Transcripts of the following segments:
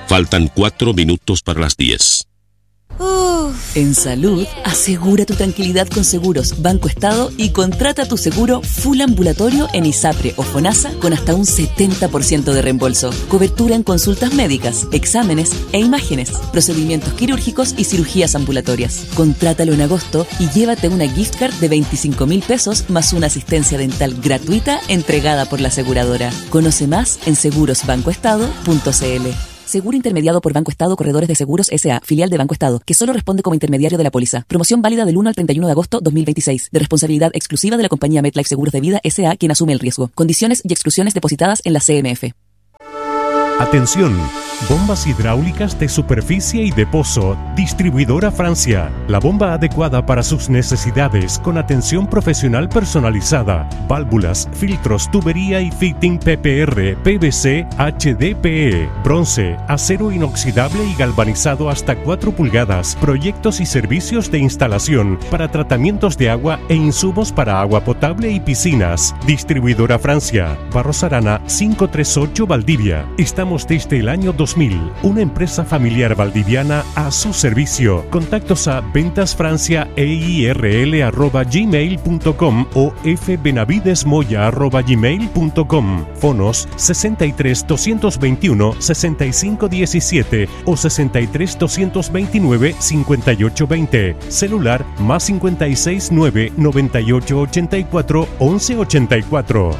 Faltan 4 minutos para las 10. En salud, asegura tu tranquilidad con Seguros Banco Estado y contrata tu seguro full ambulatorio en ISAPRE o FONASA con hasta un 70% de reembolso. Cobertura en consultas médicas, exámenes e imágenes, procedimientos quirúrgicos y cirugías ambulatorias. Contrátalo en agosto y llévate una gift card de 25.000 pesos más una asistencia dental gratuita entregada por la aseguradora. Conoce más en segurosbancoestado.cl. Seguro intermediado por Banco Estado Corredores de Seguros S.A., filial de Banco Estado, que solo responde como intermediario de la póliza. Promoción válida del 1 al 31 de agosto 2026. De responsabilidad exclusiva de la compañía MetLife Seguros de Vida S.A., quien asume el riesgo. Condiciones y exclusiones depositadas en la CMF. Atención, bombas hidráulicas de superficie y de pozo, distribuidora Francia, la bomba adecuada para sus necesidades con atención profesional personalizada, válvulas, filtros, tubería y fitting PPR, PVC, HDPE, bronce, acero inoxidable y galvanizado hasta 4 pulgadas, proyectos y servicios de instalación para tratamientos de agua e insumos para agua potable y piscinas, distribuidora Francia, Barros Arana 538 Valdivia. Estamos desde el año 2000, una empresa familiar valdiviana a su servicio. Contactos a ventasfranciaeirl@gmail.com o fbenavidesmoya@gmail.com. Fonos 63 221 65 17 o 63 229 58 20. Celular más 56 9 98 84 11 84.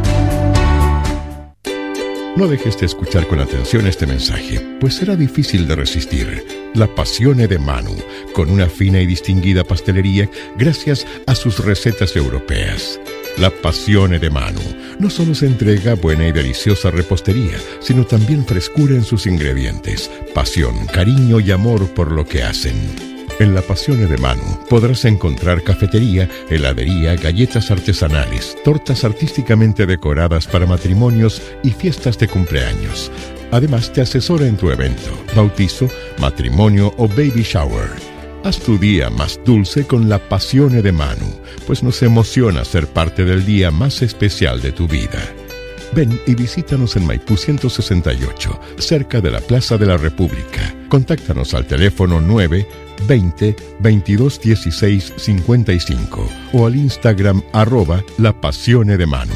No dejes de escuchar con atención este mensaje, pues será difícil de resistir. La Passione de Manu, con una fina y distinguida pastelería gracias a sus recetas europeas. La Passione de Manu no solo se entrega buena y deliciosa repostería, sino también frescura en sus ingredientes, pasión, cariño y amor por lo que hacen. En La Passione de Manu podrás encontrar cafetería, heladería, galletas artesanales, tortas artísticamente decoradas para matrimonios y fiestas de cumpleaños. Además, te asesora en tu evento, bautizo, matrimonio o baby shower. Haz tu día más dulce con La Passione de Manu, pues nos emociona ser parte del día más especial de tu vida. Ven y visítanos en Maipú 168, cerca de la Plaza de la República. Contáctanos al teléfono 920 22 16 55 o al Instagram @La Passione de Manu.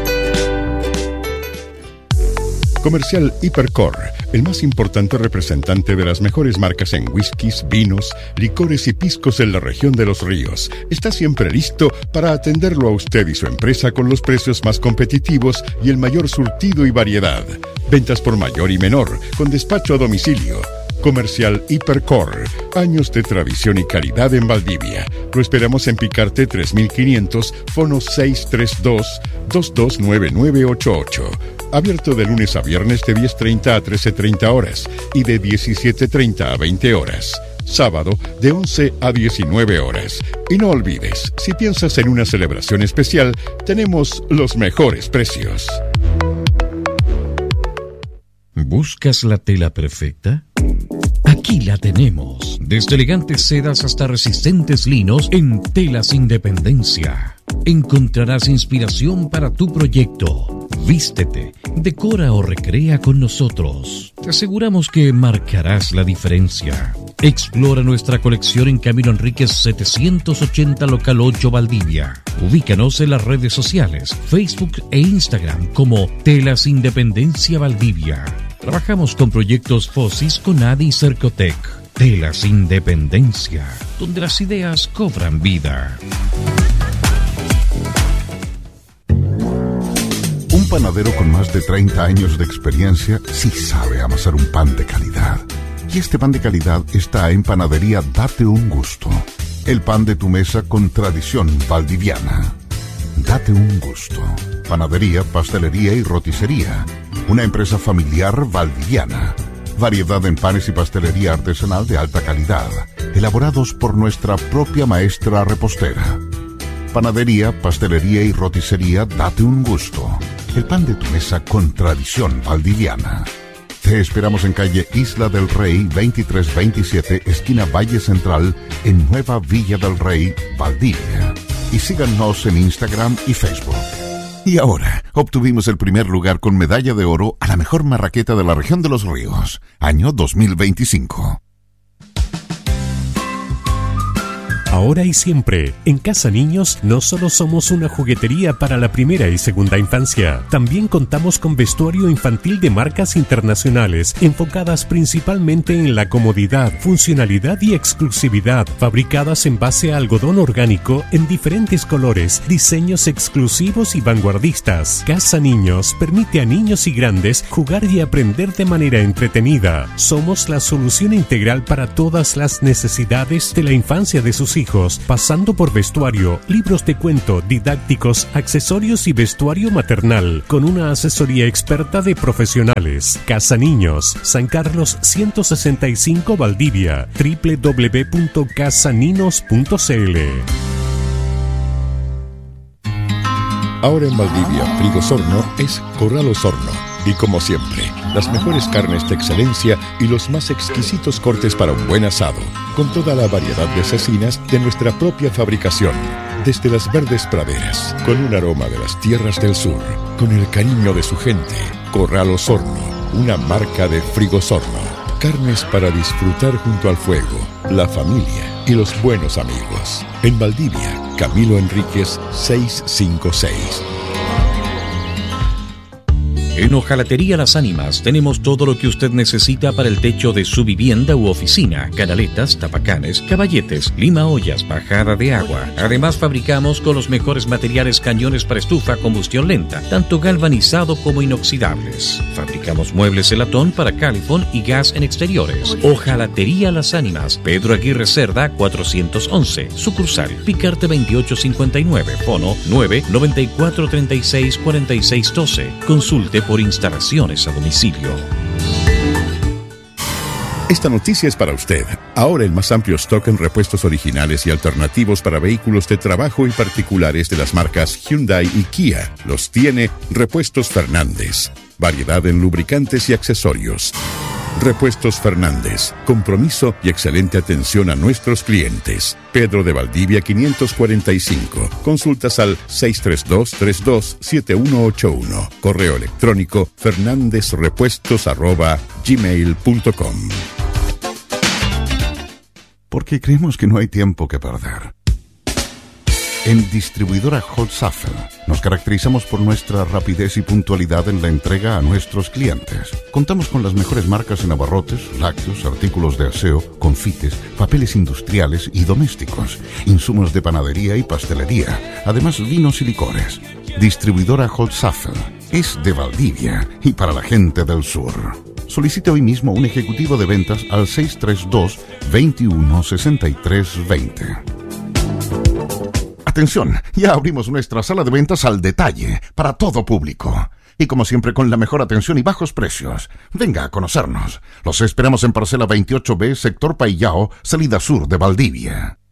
Comercial Hipercor, el más importante representante de las mejores marcas en whiskies, vinos, licores y piscos en la región de Los Ríos, está siempre listo para atenderlo a usted y su empresa con los precios más competitivos y el mayor surtido y variedad. Ventas por mayor y menor, con despacho a domicilio. Comercial Hipercor, años de tradición y calidad en Valdivia. Lo esperamos en Picarte 3500, fono 632-229988. Abierto de lunes a viernes de 10:30 a 13:30 horas y de 17:30 a 20 horas. Sábado de 11 a 19 horas. Y no olvides, si piensas en una celebración especial, tenemos los mejores precios. ¿Buscas la tela perfecta? Aquí la tenemos, desde elegantes sedas hasta resistentes linos en Telas Independencia. Encontrarás inspiración para tu proyecto. Vístete, decora o recrea con nosotros. Te aseguramos que marcarás la diferencia. Explora nuestra colección en Camilo Enríquez 780, local 8, Valdivia. Ubícanos en las redes sociales, Facebook e Instagram como Telas Independencia Valdivia. Trabajamos con proyectos FOSIS, CONADI y Cercotec. Telas Independencia, donde las ideas cobran vida. Un panadero con más de 30 años de experiencia sí sabe amasar un pan de calidad. Y este pan de calidad está en Panadería Date un Gusto. El pan de tu mesa con tradición valdiviana. Date un Gusto. Panadería, pastelería y roticería. Una empresa familiar valdiviana. Variedad en panes y pastelería artesanal de alta calidad, elaborados por nuestra propia maestra repostera. Panadería, pastelería y roticería Date un Gusto. El pan de tu mesa con tradición valdiviana. Te esperamos en calle Isla del Rey 2327, esquina Valle Central, en Nueva Villa del Rey, Valdivia. Y síganos en Instagram y Facebook. Y ahora, obtuvimos el primer lugar con medalla de oro a la mejor marraqueta de la región de Los Ríos, año 2025. Ahora y siempre, en Casa Niños no solo somos una juguetería para la primera y segunda infancia, también contamos con vestuario infantil de marcas internacionales enfocadas principalmente en la comodidad, funcionalidad y exclusividad, fabricadas en base a algodón orgánico en diferentes colores, diseños exclusivos y vanguardistas. Casa Niños permite a niños y grandes jugar y aprender de manera entretenida. Somos la solución integral para todas las necesidades de la infancia de sus hijos, pasando por vestuario, libros de cuento, didácticos, accesorios y vestuario maternal, con una asesoría experta de profesionales. Casa Niños, San Carlos 165 Valdivia, www.casaninos.cl. Ahora en Valdivia, Frigosorno es Corral Osorno. Y como siempre, las mejores carnes de excelencia y los más exquisitos cortes para un buen asado, con toda la variedad de cecinas de nuestra propia fabricación, desde las verdes praderas, con un aroma de las tierras del sur, con el cariño de su gente. Corral Osorno, una marca de Frigosorno. Carnes para disfrutar junto al fuego, la familia y los buenos amigos. En Valdivia, Camilo Enríquez 656. En Hojalatería Las Ánimas tenemos todo lo que usted necesita para el techo de su vivienda u oficina: canaletas, tapacanes, caballetes, lima ollas, bajada de agua. Además fabricamos con los mejores materiales cañones para estufa a combustión lenta, tanto galvanizado como inoxidables. Fabricamos muebles de latón para calefón y gas en exteriores. Hojalatería Las Ánimas, Pedro Aguirre Cerda 411, sucursal Picarte 2859, fono 994364612. Consulte por instalaciones a domicilio. Esta noticia es para usted. Ahora el más amplio stock en repuestos originales y alternativos para vehículos de trabajo y particulares de las marcas Hyundai y Kia los tiene Repuestos Fernández. Variedad en lubricantes y accesorios. Repuestos Fernández, compromiso y excelente atención a nuestros clientes. Pedro de Valdivia 545. Consultas al 632-327181. Correo electrónico fernandezrepuestos@gmail.com. Porque creemos que no hay tiempo que perder. En Distribuidora Holzapfel nos caracterizamos por nuestra rapidez y puntualidad en la entrega a nuestros clientes. Contamos con las mejores marcas en abarrotes, lácteos, artículos de aseo, confites, papeles industriales y domésticos, insumos de panadería y pastelería, además vinos y licores. Distribuidora Holzapfel es de Valdivia y para la gente del sur. Solicite hoy mismo un ejecutivo de ventas al 632-216320. Atención, ya abrimos nuestra sala de ventas al detalle para todo público. Y como siempre con la mejor atención y bajos precios. Venga a conocernos. Los esperamos en parcela 28B, sector Paillao, salida sur de Valdivia.